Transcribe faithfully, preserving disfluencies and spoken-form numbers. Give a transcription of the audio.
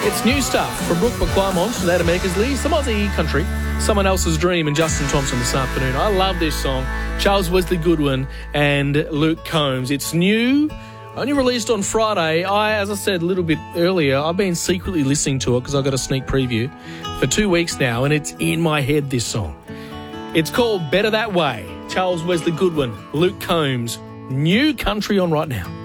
It's new stuff from Brooke McClymont and Adam Eckersley, some Aussie country, Someone Else's Dream, and Justin Thompson this afternoon. I love this song. Charles Wesley Goodwin and Luke Combs. It's new, only released on Friday. I, as I said a little bit earlier, I've been secretly listening to it because I got a sneak preview for two weeks now, and it's in my head, this song. It's called Better That Way. Charles Wesley Goodwin, Luke Combs, new country on right now.